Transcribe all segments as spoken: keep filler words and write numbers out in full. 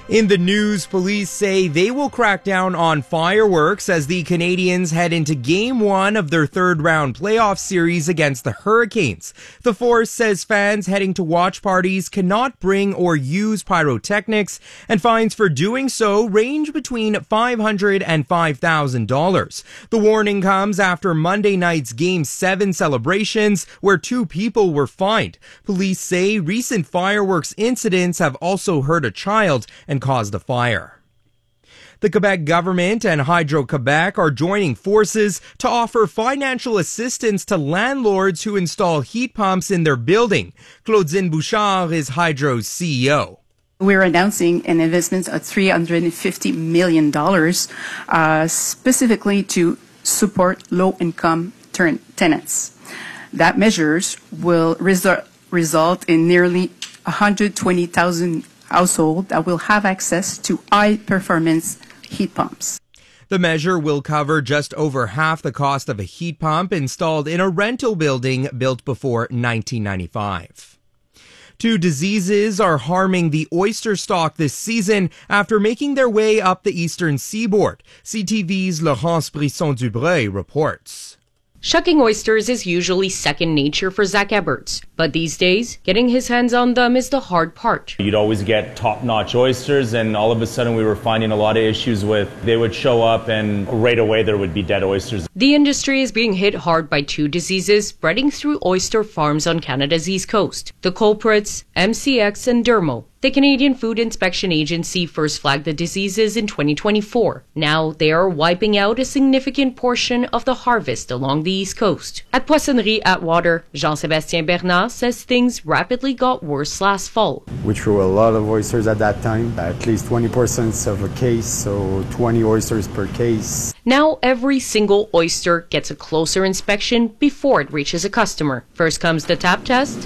In the news, police say they will crack down on fireworks as the Canadians head into game one of their third round playoff series against the Hurricanes. The Force says fans heading to watch parties cannot bring or use pyrotechnics, and fines for doing so range between five hundred dollars and five thousand dollars. The warning comes after Monday night's Game seven celebrations, where two people were fined. Police say recent fireworks incidents have also hurt a child and caused a fire. The Quebec government and Hydro-Quebec are joining forces to offer financial assistance to landlords who install heat pumps in their building. Claudine Bouchard is Hydro's C E O. We're announcing an investment of three hundred fifty million dollars uh, specifically to support low-income ten- tenants. That measures will resu- result in nearly one hundred twenty thousand households that will have access to high-performance heat pumps. The measure will cover just over half the cost of a heat pump installed in a rental building built before nineteen ninety-five. Two diseases are harming the oyster stock this season after making their way up the eastern seaboard. C T V's Laurence Brisson-Dubreuil reports. Shucking oysters is usually second nature for Zach Eberts, but these days, getting his hands on them is the hard part. You'd always get top-notch oysters, and all of a sudden we were finding a lot of issues with they would show up and right away there would be dead oysters. The industry is being hit hard by two diseases spreading through oyster farms on Canada's east coast. The culprits, M C X and Dermo. The Canadian Food Inspection Agency first flagged the diseases in twenty twenty-four. Now they are wiping out a significant portion of the harvest along the East Coast. At Poissonnerie Atwater, Jean-Sébastien Bernard says things rapidly got worse last fall. We threw a lot of oysters at that time, at least twenty percent of a case, so twenty oysters per case. Now every single oyster gets a closer inspection before it reaches a customer. First comes the tap test,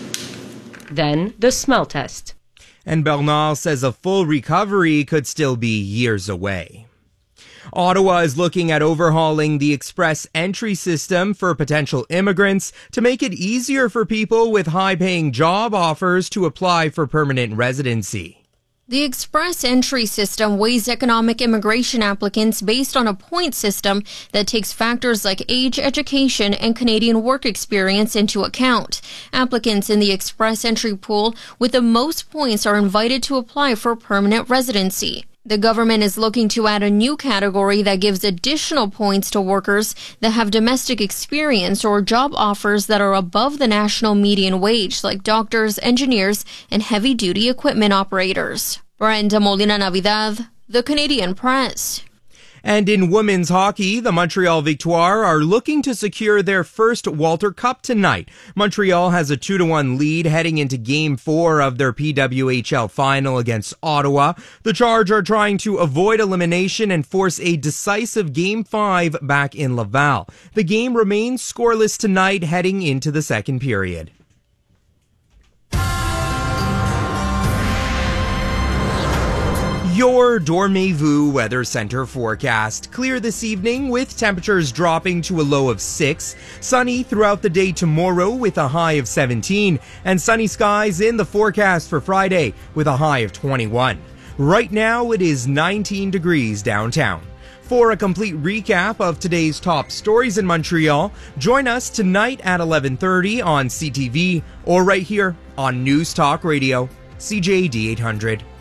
then the smell test. And Bernard says a full recovery could still be years away. Ottawa is looking at overhauling the express entry system for potential immigrants to make it easier for people with high-paying job offers to apply for permanent residency. The express entry system weighs economic immigration applicants based on a point system that takes factors like age, education, and Canadian work experience into account. Applicants in the express entry pool with the most points are invited to apply for permanent residency. The government is looking to add a new category that gives additional points to workers that have domestic experience or job offers that are above the national median wage, like doctors, engineers, and heavy-duty equipment operators. Brenda Molina Navidad, The Canadian Press. And in women's hockey, the Montreal Victoire are looking to secure their first Walter Cup tonight. Montreal has a two to one lead heading into Game four of their P W H L final against Ottawa. The Charge are trying to avoid elimination and force a decisive Game five back in Laval. The game remains scoreless tonight heading into the second period. Your Dormez-vous Weather Center forecast. Clear this evening with temperatures dropping to a low of six. Sunny throughout the day tomorrow with a high of seventeen. And sunny skies in the forecast for Friday with a high of twenty-one. Right now it is nineteen degrees downtown. For a complete recap of today's top stories in Montreal, join us tonight at eleven thirty on C T V or right here on News Talk Radio, C J A D eight hundred.